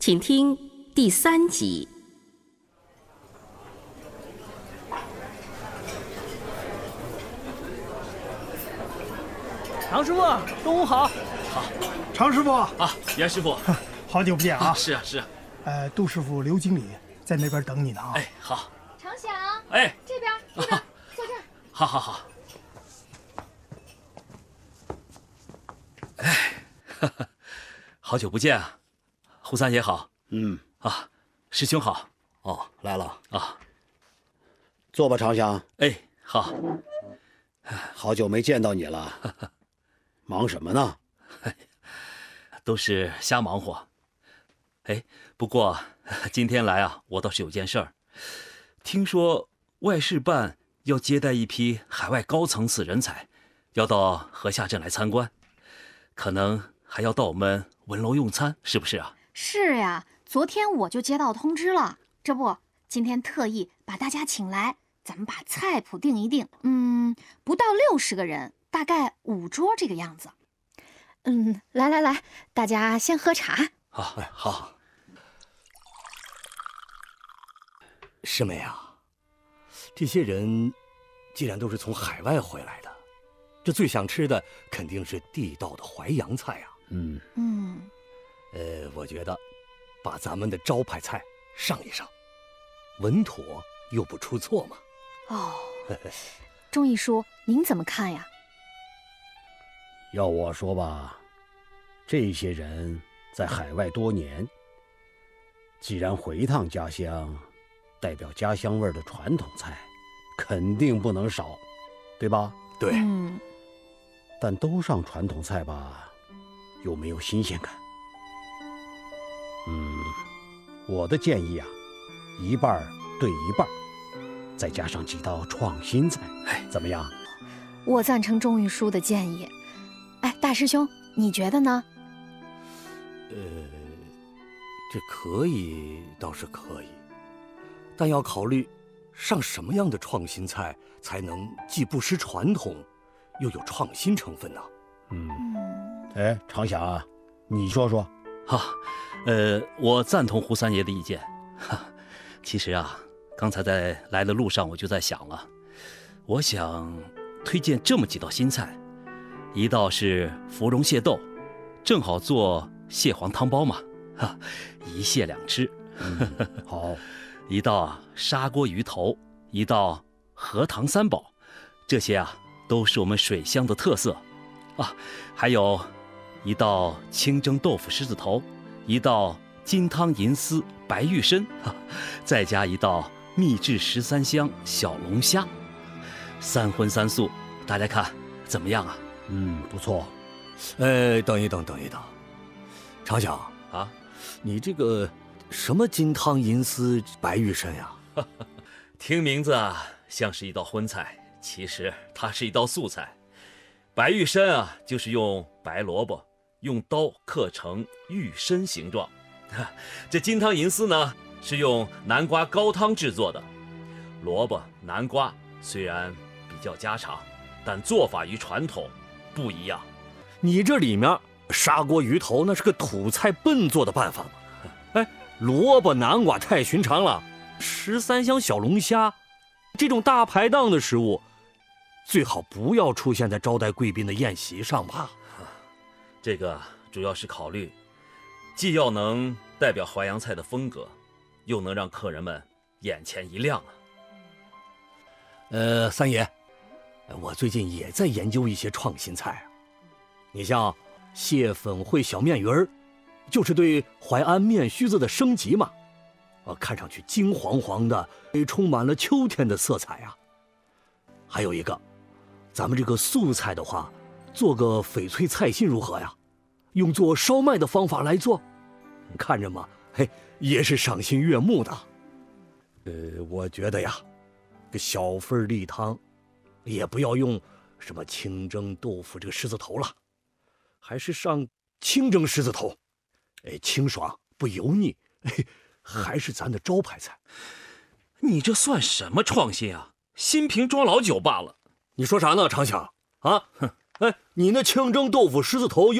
请听第3集。 常师傅，中午好。 好，常师傅啊， 严师傅， 好久不见啊！ 是啊，是啊。 杜师傅、刘经理在那边等你呢啊。 哎，好。 常想， 哎， 这边，坐这儿。 好。哎，好久不见啊，胡三爷好。师兄好。 哦，来了啊。 坐吧，常想。 哎，好。 好久没见到你了，忙什么呢？ 都是瞎忙活。哎，不过今天来啊，我倒是有件事儿。听说外事办要接待一批海外高层次人才，要到河下镇来参观，可能还要到我们文楼用餐，是不是啊？ 是呀，昨天我就接到通知了，这不，今天特意把大家请来，咱们把菜谱定一定。不到60个人，大概5桌这个样子。来，大家先喝茶。 好。 师妹啊，这些人既然都是从海外回来的，这最想吃的肯定是地道的淮扬菜啊。我觉得把咱们的招牌菜上一上，稳妥又不出错嘛。 钟义叔，您怎么看呀？ 要我说吧，这些人在海外多年，既然回一趟家乡，代表家乡味的传统菜肯定不能少，对吧？ 对。 但都上传统菜吧，有没有新鲜感？我的建议啊，一半对一半，再加上几道创新菜，怎么样？ 我赞成钟义叔的建议。大师兄，你觉得呢？ 这可以倒是可以，但要考虑上什么样的创新菜才能既不失传统，又有创新成分呢？ 常想啊，你说说。 我赞同胡三爷的意见。其实啊，刚才在来的路上我就在想了，我想推荐这么几道新菜，一道是芙蓉蟹豆，正好做蟹黄汤包嘛，一蟹两吃。 好。 一道砂锅鱼头，一道荷塘三宝，这些啊都是我们水乡的特色啊。还有一道清蒸豆腐狮子头，一道金汤银丝白玉参，再加一道秘制13香小龙虾，3荤3素，大家看怎么样啊？ 不错。 等一等，常想啊， 你这个什么金汤银丝白玉参呀？ 听名字啊像是一道荤菜，其实它是一道素菜。白玉参啊，就是用白萝卜用刀刻成玉参形状。这金汤银丝呢，是用南瓜高汤制作的。萝卜、南瓜虽然比较家常，但做法与传统不一样。 你这里面砂锅鱼头那是个土菜笨做的办法吗？萝卜、南瓜太寻常了，13香小龙虾这种大排档的食物，最好不要出现在招待贵宾的宴席上吧。 这个主要是考虑，既要能代表淮扬菜的风格，又能让客人们眼前一亮啊。 三爷，我最近也在研究一些创新菜啊。你像蟹粉烩小面鱼儿，就是对淮安面须子的升级嘛。看上去金黄黄的，充满了秋天的色彩啊。还有一个，咱们这个素菜的话，做个翡翠菜心如何呀？用做烧麦的方法来做，看着嘛，也是赏心悦目的。我觉得呀，这小份例汤，也不要用什么清蒸豆腐这个狮子头了，还是上清蒸狮子头，清爽不油腻，还是咱的招牌菜。 你这算什么创新啊？新瓶装老酒罢了。 你说啥呢，常想啊？你那清蒸豆腐狮子头